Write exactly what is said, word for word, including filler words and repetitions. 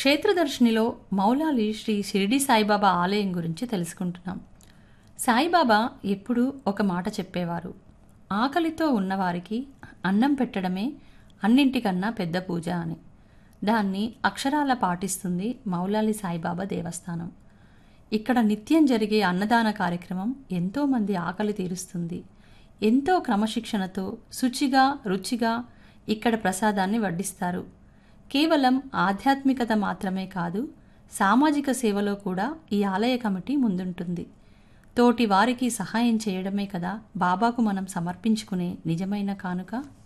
క్షేత్రదర్శినిలో మౌలాలి శ్రీ షిరిడి సాయిబాబా ఆలయం గురించి తెలుసుకుంటున్నాం. సాయిబాబా ఎప్పుడూ ఒక మాట చెప్పేవారు, ఆకలితో ఉన్నవారికి అన్నం పెట్టడమే అన్నింటికన్నా పెద్ద పూజ అని. దాన్ని అక్షరాల పాటిస్తుంది మౌలాలి సాయిబాబా దేవస్థానం. ఇక్కడ నిత్యం జరిగే అన్నదాన కార్యక్రమం ఎంతోమంది ఆకలి తీరుస్తుంది. ఎంతో క్రమశిక్షణతో శుచిగా రుచిగా ఇక్కడ ప్రసాదాన్ని వడ్డిస్తారు. కేవలం ఆధ్యాత్మికత మాత్రమే కాదు, సామాజిక సేవలో కూడా ఈ ఆలయ కమిటీ ముందుంటుంది. తోటి వారికి సహాయం చేయడమే కదా బాబాకు మనం సమర్పించుకునే నిజమైన కానుక.